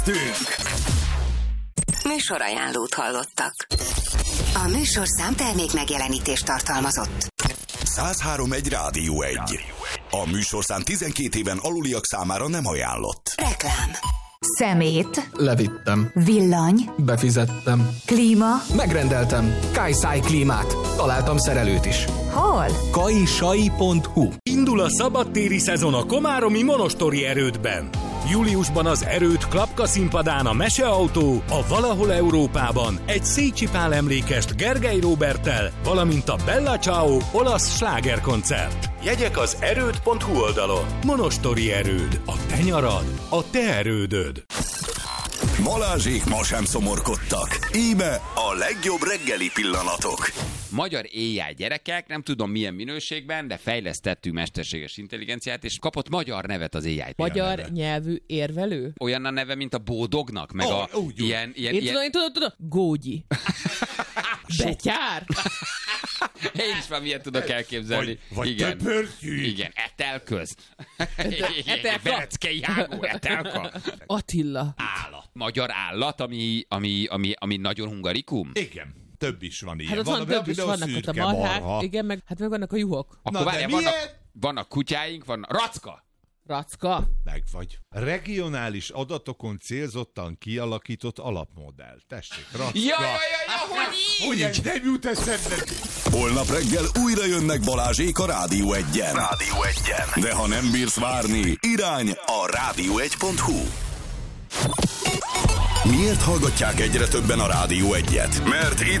Műsorajánlót hallottak. A műsorszám termék megjelenítést tartalmazott. 103.1 Rádió 1. A műsorszám 12 éven aluliak számára nem ajánlott. Reklám. Szemét. Levittem. Villany. Befizettem. Klíma. Megrendeltem. Kajszáj klímát. Találtam szerelőt is. Hol? kajsai.hu. Indul a szabadtéri szezon a komáromi monostori erődben. Júliusban az Erőd Klapka színpadán a Meseautó, a Valahol Európában egy Szécsi Pál emlékest Gergely Róberttel, valamint a Bella Ciao olasz slágerkoncert. Jegyek az erőd.hu oldalon. Monostori Erőd. A te nyarad, a te erődöd. Balázsék ma sem szomorkodtak. Íme a legjobb reggeli pillanatok. Magyar AI gyerekek, nem tudom milyen minőségben, de fejlesztettük mesterséges intelligenciát, és kapott magyar nevet az AI. Magyar nyelvű érvelő? Olyan a neve, mint a Bódognak, meg a ilyen... Én tudom, Gógyi. Betyár. Én is már miért tudok elképzelni. Vagy töpörtyű. Igen, Etelköz. Etelka. Bereckei Ágó, Etelka. Attila. Állat. Magyar állat, ami nagyon hungarikum? Igen. Több is van ilyen. Hát ott több is vannak ott a marhák, igen, meg vannak a juhok. Akkor várjál, vannak kutyáink, van Racka. Racka. Meg vagy. Regionális adatokon célzottan kialakított alapmodell. Tessék, Racka. Ja, hogy így? Hogy nem jut eszembe. Holnap reggel újra jönnek Balázsék a Rádió 1-en. De ha nem bírsz várni, irány a rádió1.hu. Miért hallgatják egyre többen a Rádió 1-et? Mert itt